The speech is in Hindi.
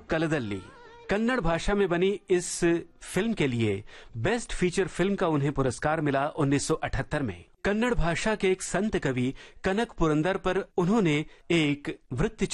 कलदल्ली कन्नड़ भाषा में बनी इस फिल्म के लिए बेस्ट फीचर फिल्म का उन्हें पुरस्कार मिला 1978 में। कन्नड़ भाषा के एक संत कवि कनक पुरंदर पर उन्होंने एक वृत्त